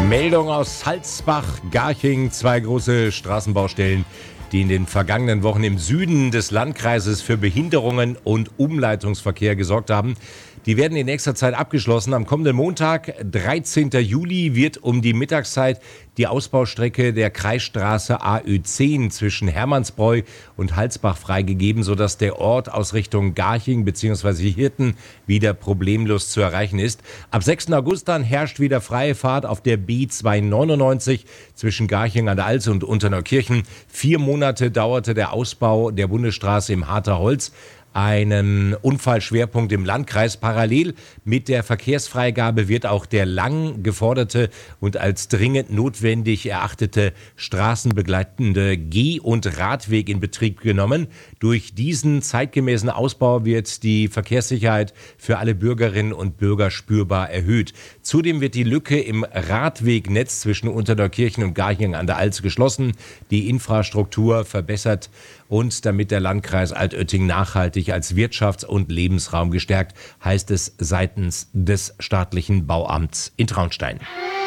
Meldung aus Salzbach-Garching. 2 große Straßenbaustellen, die in den vergangenen Wochen im Süden des Landkreises für Behinderungen und Umleitungsverkehr gesorgt haben. Die werden in nächster Zeit abgeschlossen. Am kommenden Montag, 13. Juli, wird um die Mittagszeit die Ausbaustrecke der Kreisstraße AÖ10 zwischen Hermannsbräu und Halsbach freigegeben, sodass der Ort aus Richtung Garching bzw. Hirten wieder problemlos zu erreichen ist. Ab 6. August dann herrscht wieder freie Fahrt auf der B299 zwischen Garching an der Alz und Unterneukirchen. 4 Monate dauerte der Ausbau der Bundesstraße im Harter Holz. Einen Unfallschwerpunkt im Landkreis. Parallel mit der Verkehrsfreigabe wird auch der lang geforderte und als dringend notwendig erachtete straßenbegleitende Geh- und Radweg in Betrieb genommen. Durch diesen zeitgemäßen Ausbau wird die Verkehrssicherheit für alle Bürgerinnen und Bürger spürbar erhöht. Zudem wird die Lücke im Radwegnetz zwischen Unterneukirchen und Garching an der Alz geschlossen, die Infrastruktur verbessert und damit der Landkreis Altötting nachhaltig als Wirtschafts- und Lebensraum gestärkt, heißt es seitens des staatlichen Bauamts in Traunstein.